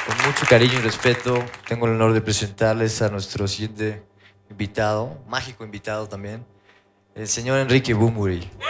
Con mucho cariño y respeto, tengo el honor de presentarles a nuestro siguiente invitado, mágico invitado también, el señor Enrique Bunbury.